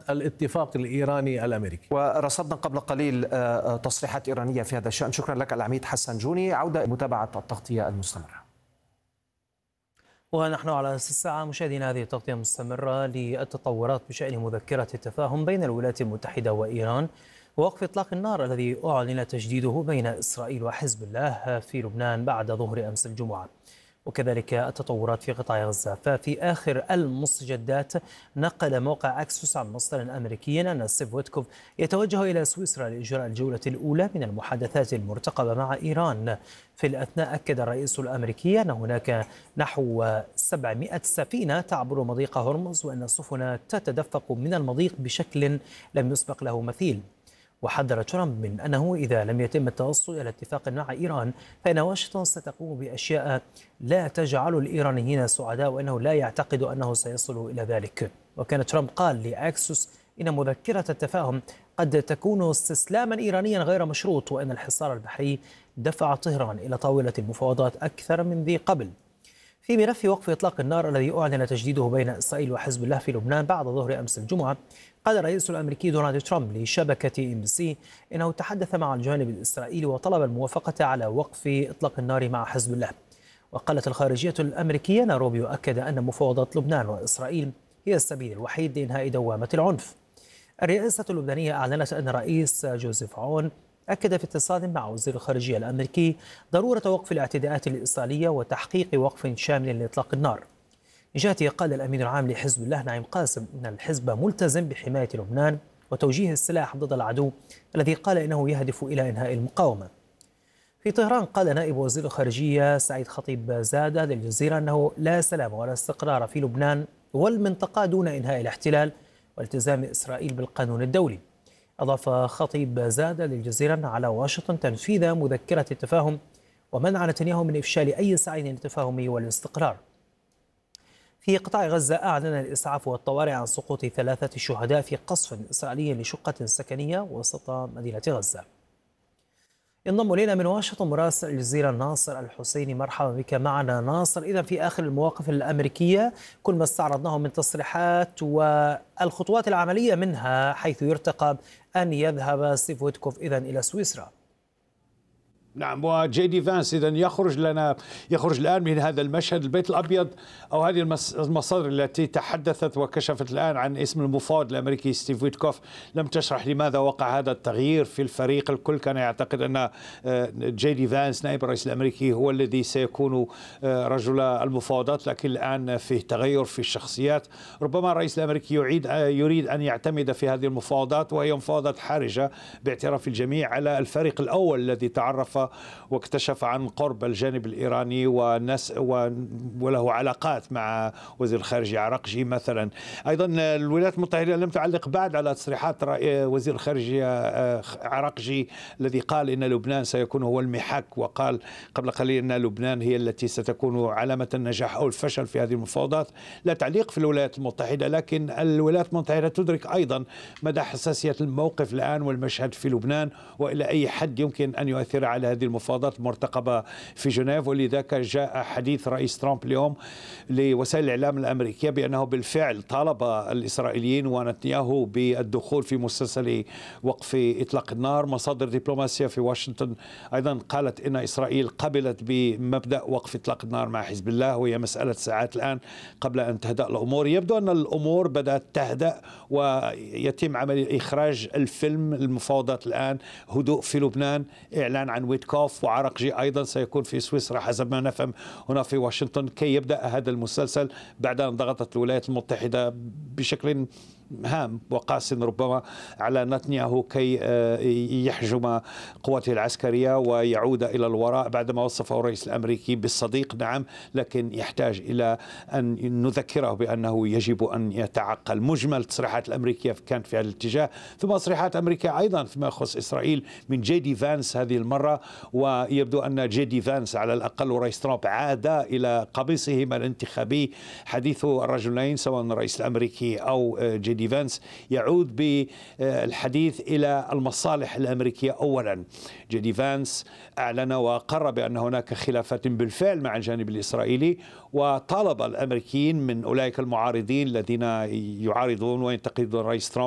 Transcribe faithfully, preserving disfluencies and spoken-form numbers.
الاتفاق الإيراني الأمريكي. ورصدنا قبل قليل تصريحات إيرانية في هذا الشأن. شكرا لك العميد حسن جوني. عودة متابعة التغطية المستمرة. ونحن على أساس الساعة مشاهدينا هذه التغطية المستمرة للتطورات بشأن مذكرة التفاهم بين الولايات المتحدة وإيران ووقف إطلاق النار الذي أعلن تجديده بين إسرائيل وحزب الله في لبنان بعد ظهر أمس الجمعة، وكذلك التطورات في قطاع غزة. ففي آخر المستجدات نقل موقع أكسوس عن مصدر أمريكي أن ستيف ويتكوف يتوجه إلى سويسرا لإجراء الجولة الأولى من المحادثات المرتقبة مع إيران. في الأثناء أكد الرئيس الأمريكي أن هناك نحو سبعمائة سفينة تعبر مضيق هرمز وأن السفن تتدفق من المضيق بشكل لم يسبق له مثيل. وحذر ترامب من أنه إذا لم يتم التوصل إلى اتفاق مع إيران فإن واشنطن ستقوم بأشياء لا تجعل الإيرانيين سعداء وأنه لا يعتقد أنه سيصل إلى ذلك. وكان ترامب قال لأكسوس إن مذكرة التفاهم قد تكون استسلاما إيرانيا غير مشروط وأن الحصار البحري دفع طهران إلى طاولة المفاوضات أكثر من ذي قبل. في ملف وقف إطلاق النار الذي أعلن تجديده بين إسرائيل وحزب الله في لبنان بعد ظهر أمس الجمعة، قال الرئيس الأمريكي دونالد ترامب لشبكة إم بي سي إنه تحدث مع الجانب الإسرائيلي وطلب الموافقة على وقف إطلاق النار مع حزب الله. وقالت الخارجية الأمريكية أن روبيو أكد أن مفاوضات لبنان وإسرائيل هي السبيل الوحيد لإنهاء دوامة العنف. الرئاسة اللبنانية أعلنت أن الرئيس جوزيف عون أكد في اتصال مع وزير الخارجية الأمريكي ضرورة وقف الاعتداءات الإسرائيلية وتحقيق وقف شامل لإطلاق النار. من جهته قال الأمين العام لحزب الله نعيم قاسم أن الحزب ملتزم بحماية لبنان وتوجيه السلاح ضد العدو الذي قال إنه يهدف إلى إنهاء المقاومة. في طهران قال نائب وزير الخارجية سعيد خطيب زادة للجزيرة أنه لا سلام ولا استقرار في لبنان والمنطقة دون إنهاء الاحتلال والتزام إسرائيل بالقانون الدولي. أضاف خطيب زادة للجزيرة على واشنطن تنفيذ مذكرة التفاهم ومنع نتنياهو من إفشال أي سعي للتفاهم والاستقرار. في قطاع غزة أعلن الإسعاف والطوارئ عن سقوط ثلاثة شهداء في قصف إسرائيلي لشقة سكنية وسط مدينة غزة. ينضم إلينا من واشنطن مراسل الجزيرة ناصر الحسيني. مرحبا بك معنا ناصر. إذا في آخر المواقف الأمريكية كل ما استعرضناه من تصريحات والخطوات العملية منها، حيث يرتقب أن يذهب ستيف ويتكوف إذن إلى سويسرا. نعم، وجي دي فانس إذا يخرج لنا يخرج الآن من هذا المشهد. البيت الأبيض أو هذه المصادر التي تحدثت وكشفت الآن عن اسم المفاوض الأمريكي ستيف ويتكوف لم تشرح لماذا وقع هذا التغيير في الفريق. الكل كان يعتقد أن جي دي فانس نائب الرئيس الأمريكي هو الذي سيكون رجل المفاوضات، لكن الآن فيه تغير في الشخصيات. ربما الرئيس الأمريكي يريد يريد أن يعتمد في هذه المفاوضات، وهي مفاوضات حرجة باعتراف الجميع على الفريق الأول الذي تعرف واكتشف عن قرب الجانب الإيراني وناس وله علاقات مع وزير الخارجية عراقجي مثلا. أيضا الولايات المتحدة لم تعلق بعد على تصريحات وزير الخارجية عراقجي الذي قال إن لبنان سيكون هو المحك، وقال قبل قليل أن لبنان هي التي ستكون علامة النجاح أو الفشل في هذه المفاوضات. لا تعليق في الولايات المتحدة، لكن الولايات المتحدة تدرك أيضا مدى حساسية الموقف الآن والمشهد في لبنان، وإلى أي حد يمكن أن يؤثر على هذه المفاوضات المرتقبة في جنيف. ولذلك جاء حديث رئيس ترامب اليوم لوسائل الإعلام الأمريكية بأنه بالفعل طالب الإسرائيليين ونتنياهو بالدخول في مسلسل وقف إطلاق النار. مصادر دبلوماسية في واشنطن أيضا قالت إن إسرائيل قبلت بمبدأ وقف إطلاق النار مع حزب الله، وهي مسألة ساعات الآن قبل أن تهدأ الأمور. يبدو أن الأمور بدأت تهدأ ويتم عمل إخراج الفيلم. المفاوضات الآن هدوء في لبنان، إعلان عن ويتكوف، وعراقجي أيضا سيكون في سويسرا حسب ما نفهم هنا في واشنطن كي يبدأ هذا المسلسل بعد أن ضغطت الولايات المتحدة بشكل هام وقاس ربما على نتنياهو كي يحجم قواته العسكرية ويعود إلى الوراء بعدما وصفه الرئيس الأمريكي بالصديق. نعم، لكن يحتاج إلى أن نذكره بأنه يجب أن يتعقل. مجمل تصريحات الأمريكية كانت في هذا الاتجاه، ثم تصريحات أمريكا أيضا فيما يخص إسرائيل من جي دي فانس هذه المرة. ويبدو أن جي دي فانس على الأقل ورئيس ترامب عاد إلى قميصهما الانتخابي. حديث الرجلين سواء الرئيس الأمريكي أو جي دي فانس يعود بالحديث إلى المصالح الأمريكية أولا. جي دي فانس أعلن وقر بأن هناك خلافات بالفعل مع الجانب الإسرائيلي، وطالب الأمريكيين من أولئك المعارضين الذين يعارضون وينتقدون الرئيس ترامب